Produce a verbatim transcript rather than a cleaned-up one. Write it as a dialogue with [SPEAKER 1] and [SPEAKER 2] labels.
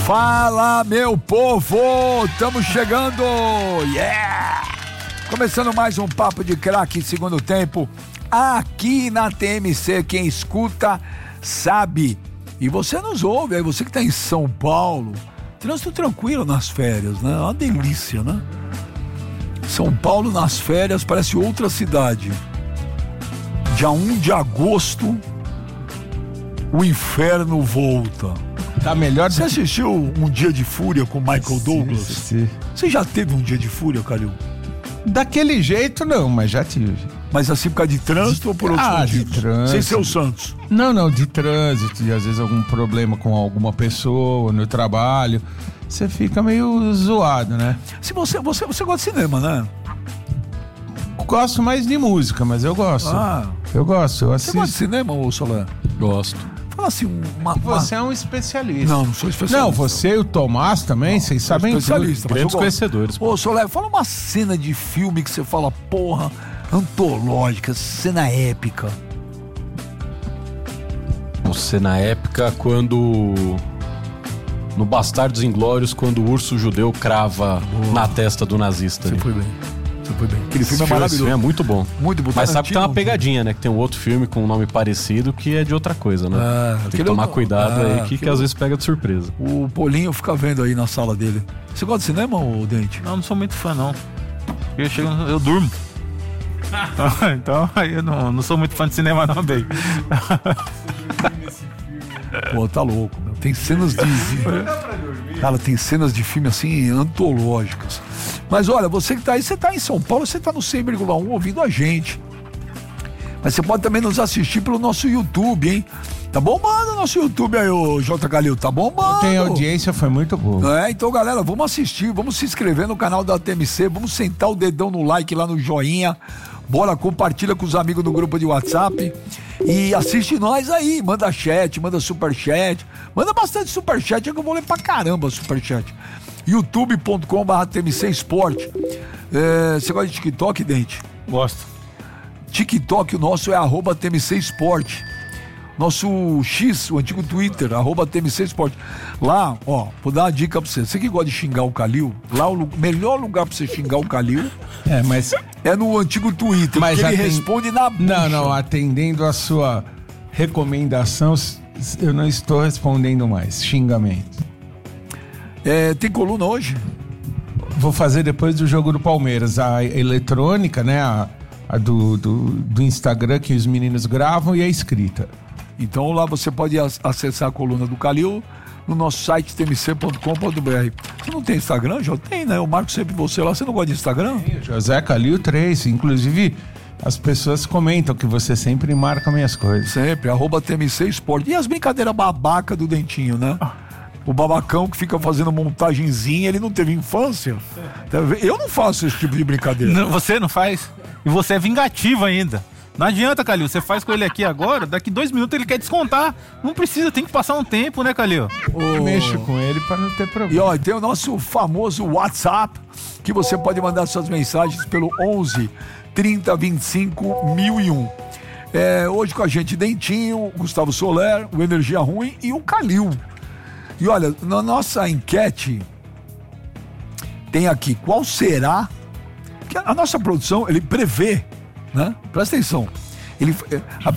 [SPEAKER 1] Fala, meu povo! Estamos chegando! Yeah! Começando mais um Papo de Craque segundo tempo, aqui na T M C. Quem escuta sabe. E você nos ouve, aí você que tá em São Paulo. Trânsito tranquilo nas férias, né? Uma delícia, né? São Paulo nas férias parece outra cidade. Dia um de agosto, o inferno volta.
[SPEAKER 2] Tá melhor.
[SPEAKER 1] Você assistiu Um Dia de Fúria com Michael Douglas?
[SPEAKER 2] Sim, sim.
[SPEAKER 1] Você já teve um dia de fúria, Calil?
[SPEAKER 2] Daquele jeito não, mas já tive.
[SPEAKER 1] Mas assim por causa de trânsito ou por outros
[SPEAKER 2] ah,
[SPEAKER 1] motivos?
[SPEAKER 2] de trânsito.
[SPEAKER 1] Sem ser o Santos.
[SPEAKER 2] Não, não, de trânsito, e às vezes algum problema com alguma pessoa no trabalho. Você fica meio zoado, né?
[SPEAKER 1] Se você, você, você gosta de cinema, né?
[SPEAKER 2] Gosto mais de música, mas eu gosto.
[SPEAKER 1] Ah.
[SPEAKER 2] Eu gosto, eu assisto.
[SPEAKER 1] Você gosta de cinema, ô Soler?
[SPEAKER 3] Gosto.
[SPEAKER 1] Fala assim, uma...
[SPEAKER 2] Você
[SPEAKER 1] uma...
[SPEAKER 2] é um especialista.
[SPEAKER 1] Não, não sou especialista.
[SPEAKER 2] Não, você e o Tomás também, não, vocês sabem tudo.
[SPEAKER 1] Especialista, mas
[SPEAKER 3] grandes conhecedores.
[SPEAKER 1] Ô Soler, fala uma cena de filme que você fala, porra, antológica, cena épica.
[SPEAKER 3] Cena épica quando... No Bastardos Inglórios, quando o urso judeu crava Boa. na testa do nazista.
[SPEAKER 1] Você
[SPEAKER 3] ali.
[SPEAKER 1] foi bem. Você foi bem. Aquele filme
[SPEAKER 3] Esse
[SPEAKER 1] é maravilhoso.
[SPEAKER 3] Esse filme é muito bom.
[SPEAKER 1] Muito bom.
[SPEAKER 3] Mas sabe que tem uma pegadinha, né? Que tem um outro filme com um nome parecido que é de outra coisa, né? Ah, tem que tomar eu... cuidado ah, aí, que, que às vezes pega de surpresa.
[SPEAKER 1] O Polinho fica vendo aí na sala dele. Você gosta de cinema, ô Dente?
[SPEAKER 4] Não, não sou muito fã, não. Eu chego, eu durmo. Então, aí eu não, não sou muito fã de cinema, não, bem.
[SPEAKER 1] Pô, tá louco, meu. Tem cenas de... Cara, tem cenas de filme assim, antológicas. Mas olha, você que tá aí, você tá em São Paulo, você tá no cem vírgula um ouvindo a gente. Mas você pode também nos assistir pelo nosso YouTube, hein? Tá bombando o nosso YouTube aí, ô J. Calil, tá bombando.
[SPEAKER 2] Tem audiência, foi muito boa.
[SPEAKER 1] É, então galera, vamos assistir, vamos se inscrever no canal da T M C, vamos sentar o dedão no like lá no joinha. Bora, compartilha com os amigos do grupo de WhatsApp e assiste nós aí, manda chat, manda superchat, manda bastante superchat, é que eu vou ler pra caramba superchat. youtube ponto com barra T M C Sport. É, você gosta de TikTok, Dente?
[SPEAKER 4] Gosto.
[SPEAKER 1] TikTok, o nosso é arroba T M C Sport. Nosso X, o antigo Twitter, arroba T M C Sport. Lá, ó, vou dar uma dica pra você. Você que gosta de xingar o Calil, lá o melhor lugar pra você xingar o Calil
[SPEAKER 2] é, mas...
[SPEAKER 1] é no antigo Twitter,
[SPEAKER 2] mas
[SPEAKER 1] porque
[SPEAKER 2] atend...
[SPEAKER 1] ele responde na bucha.
[SPEAKER 2] Não, não, atendendo a sua recomendação, eu não estou respondendo mais xingamento.
[SPEAKER 1] É, tem coluna hoje?
[SPEAKER 2] Vou fazer depois do jogo do Palmeiras. A eletrônica, né, a, a do, do, do Instagram que os meninos gravam e a escrita.
[SPEAKER 1] Então lá você pode acessar a coluna do Calil no nosso site T M C ponto com ponto B R. Você não tem Instagram? Já tem, né? Eu marco sempre você lá. Você não gosta de Instagram?
[SPEAKER 2] Sim, José Calil três. Inclusive, as pessoas comentam que você sempre marca minhas coisas.
[SPEAKER 1] Sempre, arroba T M C Sport. E as brincadeiras babaca do Dentinho, né? O babacão que fica fazendo montagenzinha, ele não teve infância. Eu não faço esse tipo de brincadeira.
[SPEAKER 4] Não, você não faz? E você é vingativo ainda. Não adianta, Calil, você faz com ele aqui agora, daqui dois minutos ele quer descontar. Não precisa, tem que passar um tempo, né, Calil?
[SPEAKER 2] Eu mexo com ele pra não ter problema.
[SPEAKER 1] E ó, tem o nosso famoso WhatsApp, que você pode mandar suas mensagens pelo onze, trinta, vinte e cinco, mil e um. É, hoje com a gente Dentinho, Gustavo Soler, o Energia Ruim e o Calil. E olha, na nossa enquete tem aqui, qual será, que a nossa produção, ele prevê, né? Presta atenção. Ele, a,